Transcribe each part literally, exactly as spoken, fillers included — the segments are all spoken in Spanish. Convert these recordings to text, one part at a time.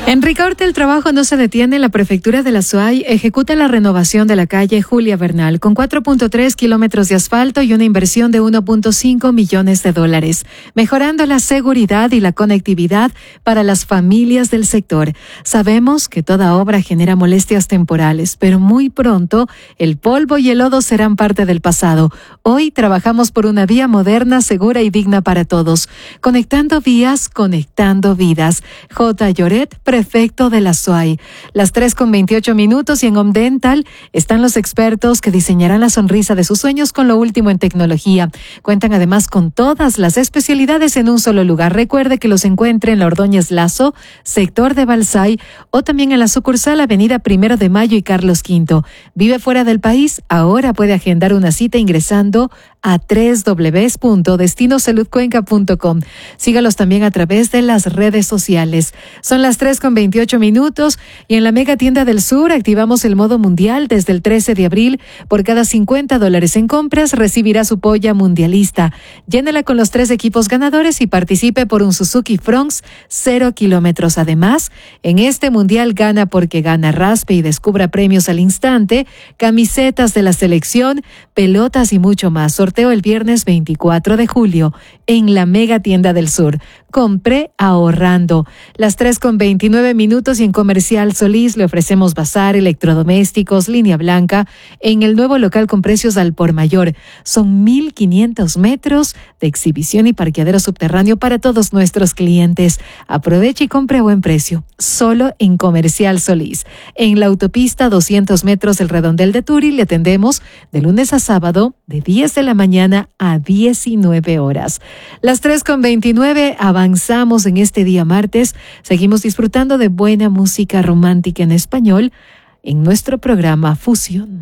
En Ricaurte el trabajo no se detiene. La prefectura de la Suay ejecuta la renovación de la calle Julia Bernal con cuatro punto tres kilómetros de asfalto y una inversión de uno punto cinco millones de dólares, mejorando la seguridad y la conectividad para las familias del sector. Sabemos que toda obra genera molestias temporales, pero muy pronto el polvo y el lodo serán parte del pasado. Hoy trabajamos por una vía moderna, segura y digna para todos. Conectando vías, conectando vidas. J. Lloret, prefecto de la Suay. Las tres con veintiocho minutos y en Home Dental están los expertos que diseñarán la sonrisa de sus sueños con lo último en tecnología. Cuentan además con todas las especialidades en un solo lugar. Recuerde que los encuentre en la Ordóñez Lazo, sector de Balsay, o también en la sucursal Avenida Primero de Mayo y Carlos Quinto. ¿Vive fuera del país? Ahora puede agendar una cita ingresando a doble u doble u doble u punto destino salud cuenca punto com. Sígalos también a través de las redes sociales. Son las tres con veintiocho minutos y en la Mega Tienda del Sur activamos el modo mundial desde el trece de abril. Por cada cincuenta dólares en compras recibirá su polla mundialista. Llénela con los tres equipos ganadores y participe por un Suzuki Fronx cero kilómetros. Además, en este mundial gana porque gana. Raspe y descubra premios al instante, camisetas de la selección, pelotas y mucho más. Sorteo el viernes veinticuatro de julio en la Mega Tienda del Sur. Compré ahorrando. Las tres con veintinueve minutos y en Comercial Solís le ofrecemos bazar, electrodomésticos, línea blanca en el nuevo local con precios al por mayor. Son mil quinientos metros de exhibición y parqueadero subterráneo para todos nuestros clientes. Aproveche y compre a buen precio. Solo en Comercial Solís. En la autopista doscientos metros del Redondel de Turi le atendemos de lunes a sábado de diez de la mañana a diecinueve horas. Las tres con veintinueve, avanzamos en este día martes. Seguimos disfrutando de buena música romántica en español en nuestro programa Fusión.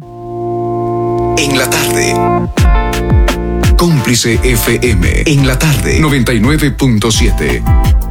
En la tarde. Cómplice F M. En la tarde. noventa y nueve punto siete.